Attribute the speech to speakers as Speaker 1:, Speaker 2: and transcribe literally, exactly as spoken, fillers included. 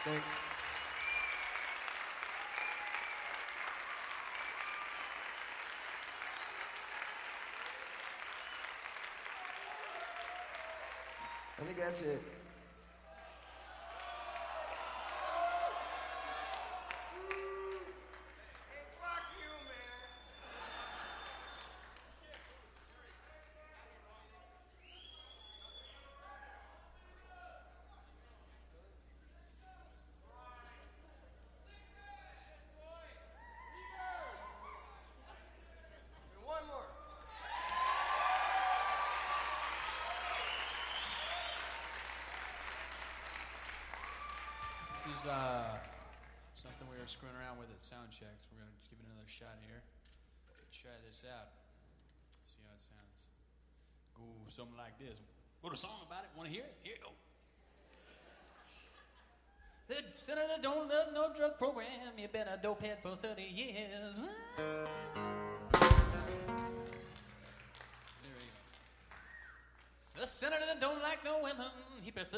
Speaker 1: Thank I think that's it. One more.
Speaker 2: This is uh, something we were screwing around with at sound checks. We're going to give it another shot here. Try this out. See how it sounds. Go something like this. Wrote a song about it. Want to hear it? Here you go. The senator don't love no drug program. You've been a dopehead for thirty years. There we go. The senator don't like no women. He prefers